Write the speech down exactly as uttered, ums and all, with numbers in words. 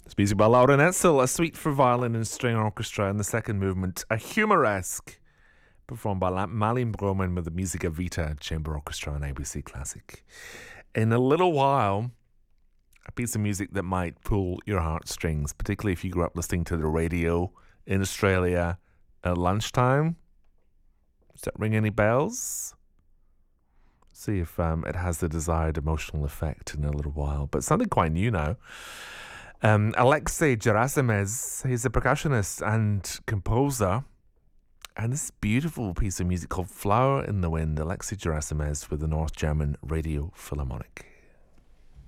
Music by Laura Netzel, a suite for violin and string orchestra, and the second movement, a humoresque, performed by Malin Broman with the Musica Vita Chamber Orchestra on A B C Classic. In a little while, a piece of music that might pull your heartstrings, particularly if you grew up listening to the radio in Australia at lunchtime. Does that ring any bells? See if um, it has the desired emotional effect in a little while. But something quite new now. Um, Alexei Gerasimez, he's a percussionist and composer. And this beautiful piece of music called Flower in the Wind, Alexei Gerasimez with the North German Radio Philharmonic.